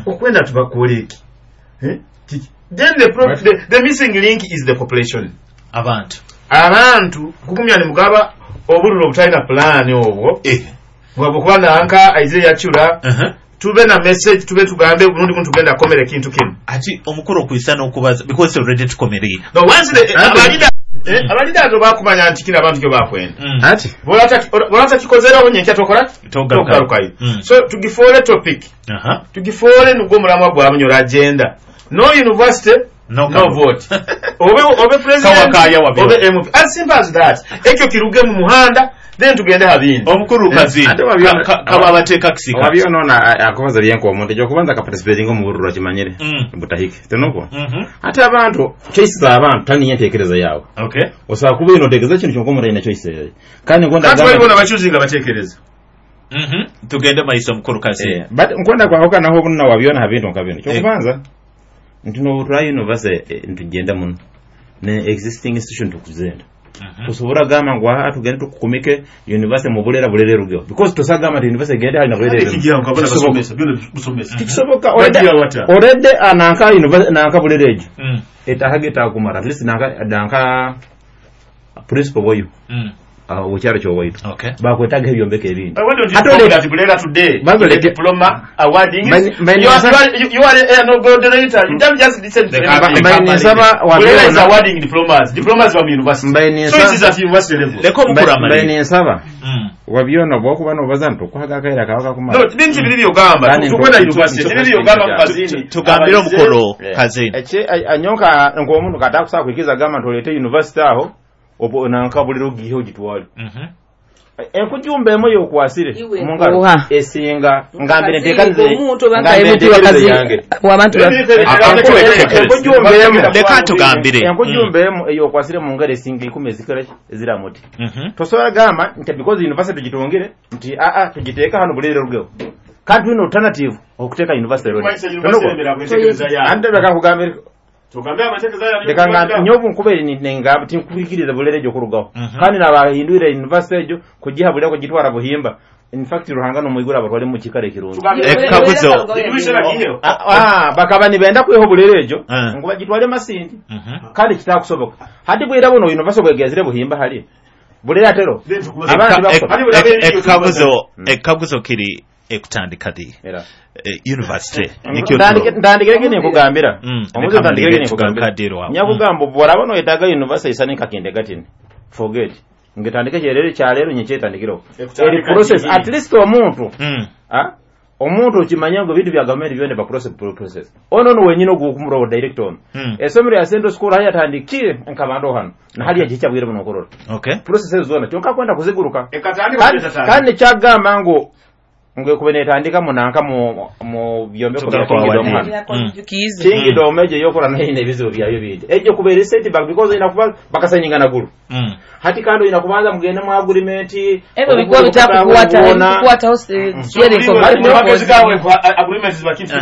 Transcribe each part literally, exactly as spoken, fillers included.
okwenda tubakoleki eh then the, pro- the the missing link is the population abantu abantu kukumya ne mugaba obululu obutayina plan obwo eh bwabukuba nanka aize yachula uh-huh. Tube na message tube tugambe burundi kuntu tugenda komere kintu kino ati omukoro kuisana okubaza because already tukomerera no once the abalida eh abalida ndo bakumanya anti kina abantu kyo bakwenda ati bolata bolata kikozera onye kyatokora togarukayo so tugifole topic aha tugifole nugo mulamwa gwa abanyora agenda no university no, no vote obe obe president obe M P as simple as that ekyo kiruge mu muhanda then tugende habindi omukuru kazi kaba abateka kisika wabyo nona akobaza byenko omuntu jo kubanza ka participate ngo mu burura kimanyire butahike tenoko ate abantu choice za abantu tani yentekereza yawo okay osaba kuba ino tegeza kintu cyo komura ina choice kandi ngonda gamba kandi bona bachuzinga batekereza mhm tugende maiso mukuru kazi eh but nkonda kwa hoka naho kunna wabyona habintu nkabintu cyo kubanza ntino try university ntugenda muno ne existing institution tukuzenda kusobora gama ngwa atugende tukukumike university mu bulera bulere rugyo because tosagama university gende hali na bulere kisoboka already ananka university nanka bulereje etahageta kumara at least nanka danka principal boyu ah uchara cyo waito okay bakwetaga hebyo mbeke ebindi atole that bulera today bazole diploma awarding you are you are a no go director you don't just listen to mbaini saba wa awarding diplomas diplomas from university so it is at university level leko mukura mbaini saba wabiona bwako bano bazanto kwaga kaira kawaka kuma no binti bilivyo gamba tukwenda university bilivyo gamba kazini tukambira omukoro kazini eche anyonka ngo omuntu kata kusa kwikiza gamba tolete university aho obo nankabuliro giho gitwali mhm enkujumbe moyo kwasire mungalo esinga ngambire tekalize omuntu bakaye muti wakazi wabantu enkujumbe leka tugambire enkujumbe eyo kwasire mungale singa ikume zikara zira muti tosoya gama nti because university tugitongere nti a a tugiteka hano bulire rugeo kadu ino alternative okuteka university road ande baka kugambira tukambe amatekezo ya dekanga nyobu nkubere ni nenga tinkurikiriza bulere jo kurugaho kandi nabahindurira university jo kugiha buleko gitwara buhimba in fact ruhangano muyigura abatwale mu kikare kirundi ekabuzo ah bakabani benda kweho bulere jo nguba gitwale masindi kandi kitakusoboka hadi bwira buno university bwegezire buhimba hali bulere atero abandi ekabuzo ekabuzo kiri ekutandika di university nikyo ndandike gene kugambira omuze ndandike gene kugambira nyakugambo bora bano etaga university isanika kinde gatini forget ngetandike kyerere kyalero nyechetandikiro eri process at least omuntu ah omuntu kimanya ngo bintu bya government byone ba process process ono no wenyino gukumuro director esomero ya Central School haya tandikire nkabando hano na hali ya gicyabwire buno korora okay processes zona cyonka kwenda kuziguruka kandi cyagamba ngo ngwe kubeneta andika munanka mu mu byombe ko byakingido mwana kingi do meje yokora na ine bizo byayo bindi ejo kubere set back because inakuba bakasanyinga na guru hati kando inakubanza mugende mu agreement ebo biko bitakukwata kukwata hose kiere so agreement zibakifu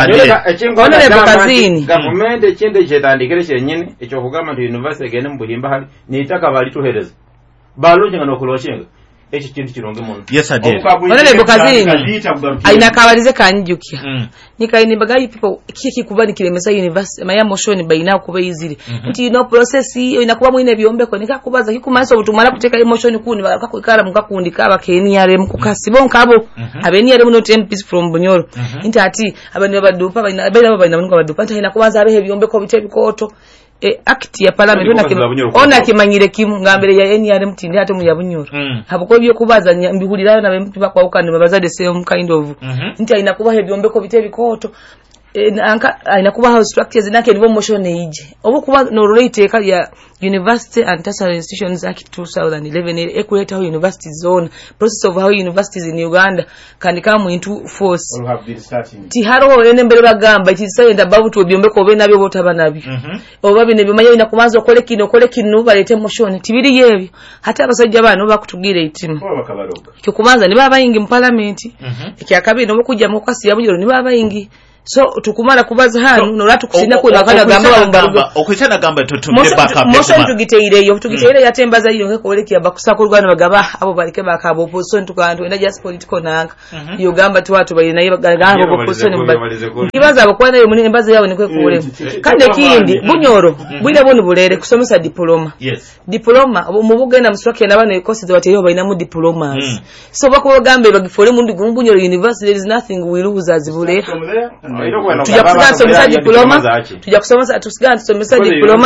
ngone le bakazini government ekinde chetandikire cyenyine echo kugama ndi university gene mu buhimba hali nitaka bali tuhereza baloje ngano kuloshenga echi kintu kironge muno yes I did onele bokazini aina kabalize kanjukia mm. nikaini bagayi people kiki kubani kilemesa university maya motion baina kuba izili mm-hmm. nti no process iyo inakuba mwine byombe ko nikakubaza kikumaso butumara kuteka emotion kuni bakakwikara mukakundika abakeni yare mukukasibo nkabo mm-hmm. abeni yare muno ten piece from Bunyoro mm-hmm. nti ati abani badupa baina baina baina mungu badupa nti inakubaza abehe byombe ko bite bikoto e act ya parliament ona kim ona kimanyire kim ngambere ya N R M tindi ate mu yabunyoro mm. habuko byo kubaza mbihulirayo nabe mpiba kwa ukani babaza the same kind of mm-hmm. nti aina kuba he byombe ko bite bikoto e, anka aina kuba house structures nake nibo motion ije obo kuba no rate ka ya University and Tertiary Institutions Act twenty eleven equate how universities zone process of how universities in Uganda can come into force will have been starting ti haro ene mbere bagamba ti sayend about obyombe ko be nabyo botaba nabyo oba bine bimanyo ina kumanza okole kino okole kino balete motion tibiri yebyo hata abasajja abantu bakutugire itima kyo kumanza ni baba yingi mu parliament ekya kabiri no kujja mu kwasi ya Bunyoro ni baba yingi so tukumala kubaza hano no latu kusinda ko nakana gamba gamba okwitana gamba tutumye baka moso tugiteyireyo tugiteyireyo yatembaza yiyo ngekoleki abakusako rwana bagaba abo balike bakabo opposition tukantu enda just political nanga iyo gamba tu watu bali naye bagamba opposition ibaza abakwana yo munene mbaza yawe nikwe kule kande kindi bunyoro bwine bonu bulere kusomesa diploma yes diploma mu bugenda muswake nabana ikosi de bateyo bayina mu diplomas so bako gambe bagifole mu ndi gumbunyo university there is nothing we lose as bulere tujja kusomesa diploma tujja kusomesa tusigana tusomesa diploma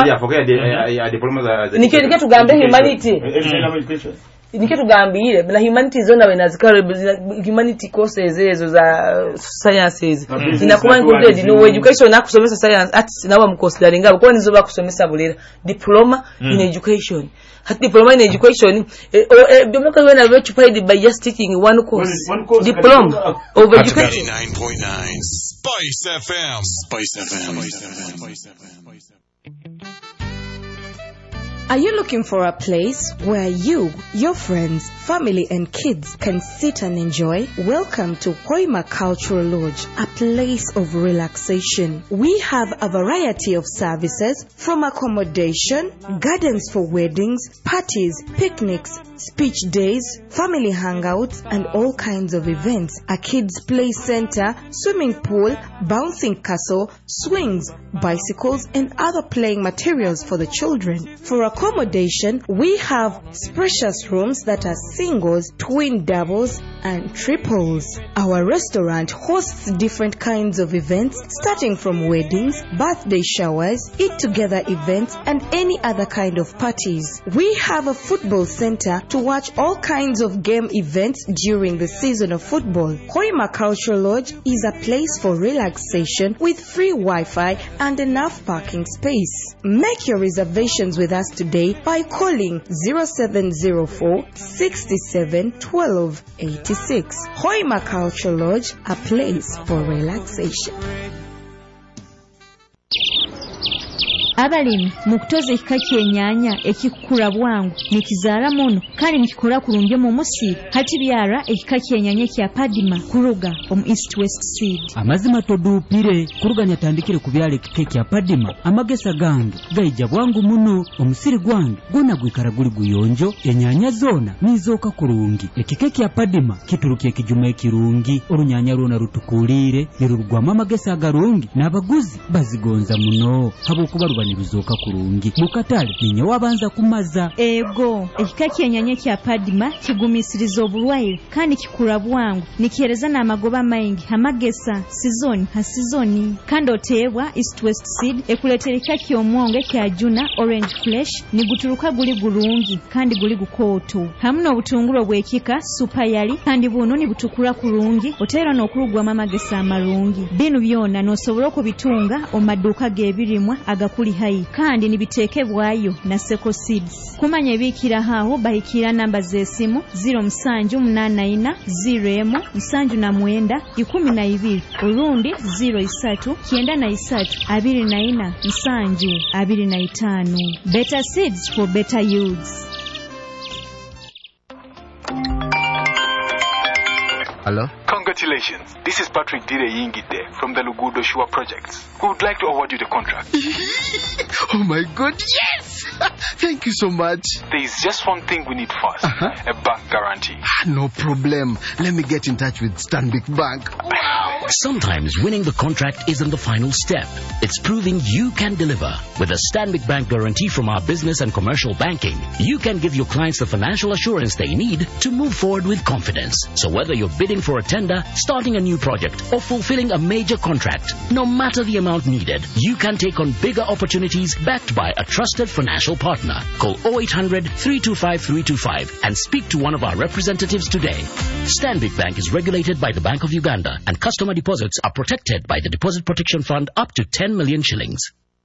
nikyo nikyo tugambe humanity nikyo tugambire na humanity zona we nazikaro humanity courses ezo za sciences inakuwa included no education na kusomesa science arts nawa mconsidering ngabo kwa nizo bakusomesa bulera diploma in education hat diploma in education domoka we na occupied by just taking one course diploma of education ninety-nine point nine Spice F M Spice F M Spice F M. Are you looking for a place where you, your friends, family and kids can sit and enjoy? Welcome to Hoima Cultural Lodge, a place of relaxation. We have a variety of services from accommodation, gardens for weddings, parties, picnics, speech days, family hangouts and all kinds of events. A kids play center, swimming pool, bouncing castle, swings, bicycles and other playing materials for the children. For accommodation, we have spacious rooms that are singles, twin doubles and triples. Our restaurant hosts different kinds of events starting from weddings, birthday showers, eat together events and any other kind of parties. We have a football center to watch all kinds of game events during the season of football. Hoima Cultural Lodge is a place for relaxation with free Wi-Fi and enough parking space. Make your reservations with us today by calling zero seven zero four, six seven, one two eight six. Hoima Cultural Lodge, a place for relaxation. Abalimi mukutoza ekika kyennyanja ekikula bwangu nikizaala muno kale nikikola kulungi mu musiru hati byara ekika kyennyanja kya Padima kuruga omu East West Seed. Amazima toduupire kuruga nyatandikire ku byala ekika kya Padima amagesa gange gayija bwangu muno omusiri gwange gona gwikara guli guyonjo ennyanja zona nizooka kulungi ekika kya Padima kiturukiye kijuma ekirungi olunyanya lwona rutukuulire nirurugwamu amagesa agarungi n'abaguzi bazigonza muno habwokuba niruzoka kurungi mukatale ninyo wabanza kumaza ego ekika kyennyanja kya Padima kigumisiriza obulwaire kandi kikula bwangu nikyereza n'amagoba maingi amagesa sizoni ha sizoni kandi oteebwa East West Seed ekuletera ekika ky'omwonge kya Juna Orange Flesh niguturuka guli gulungi kandi guli gukooto hamu n'obutungulu bw'ekika Super Yali kandi buno nibutukula kulungi oteera n'okulugwamu amagesa amalungi bino byonna n'osobola okubitunga omumaduuka g'ebirimwa agakuli hai kandi nibiteekebwayo na Seko Seeds. Kumanya ebikira haho bahikira namba z'esimu zero musanju munana ina zero emu musanju na mwenda ikumi na ibiri olundi zero isatu kyenda na isatu abiri na ina musanju abiri na itano. Better Seeds for better yields. Hello? Congratulations. This is Patrick Dire Yingide from the Lugudo Shua Project. We would like to award you the contract. Oh my God, yes! Thank you so much. There is just one thing we need first. Uh-huh. A bank guarantee. No problem. Let me get in touch with Stanbic Bank. Wow. Sometimes winning the contract isn't the final step. It's proving you can deliver. With a Stanbic Bank guarantee from our business and commercial banking, you can give your clients the financial assurance they need to move forward with confidence. So whether you're bidding for a tender, starting a new project, or fulfilling a major contract, no matter the amount needed, you can take on bigger opportunities backed by a trusted financial partner. Call oh eight hundred, three two five, three two five and speak to one of our representatives today. Stanbic Bank is regulated by the Bank of Uganda and customer deposits are protected by the Deposit Protection Fund up to ten million shillings.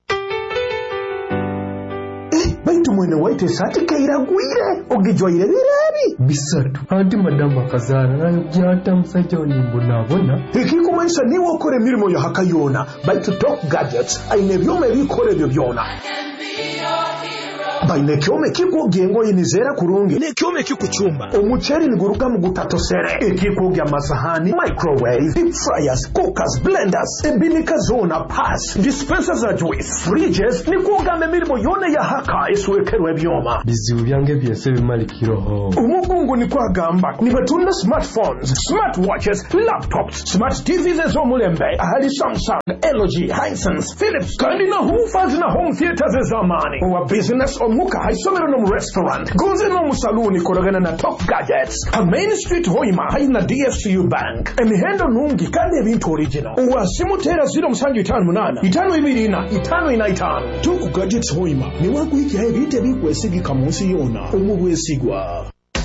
Baitu mwene waite sati kairagwire ogijwaire birabi bisatu anti madama kazana nayo byata musajja onimbo nabona ekikumanisha niwe okore mirimo ya hakayona baitu Top Gadgets aine byome bikore byo byona baine kyome kikugya engoye nizera kurungi nekyome kikucumba omuceri niguruka mu gutatosere ekikugya amasahani microwave deep fryers cookers blenders ebinika zona pass dispensers za juice fridges nikugamba emirimo yona ya haka eswekerwa ebyoma bizibu byange byese bimalikiroho umugungu nikwagamba nibatunda smartphones smartwatches laptops smart tvs ez'omulembe ahali Samsung L G Hisense Philips kandi na hoofers na home theaters ez'amaani owa business omuka haisomero no mu restaurant gonze no mu saluni koragana na top gadgets ha Main Street Hoima haina D F C U Bank emihendo nungi kandi ebintu original owa simutera zero musanju itanu munana itanu ibiri ina itanu ina itanu tuku gadgets Hoima ni wakuhiki ebintu ebikwesigika munsi yona omubwesigwa